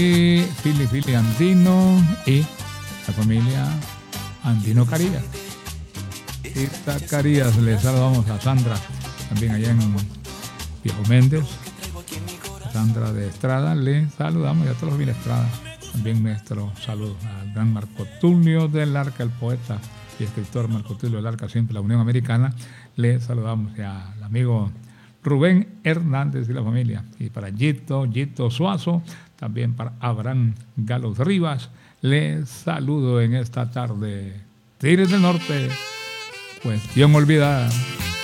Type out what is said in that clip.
Fili Andino y la familia Andino Carías. Tita Carías, le saludamos a Sandra, también allá en Viejo Méndez. Sandra de Estrada, le saludamos, y a todos los familia Estrada. También nuestro saludo al gran Marco Tulio del Arca, el poeta y escritor Marco Tulio del Arca, siempre la Unión Americana. Le saludamos al amigo Rubén Hernández y la familia. Y para Gito Suazo, también para Abraham Galos Rivas, le saludo en esta tarde. Tigres del Norte, cuestión olvidada.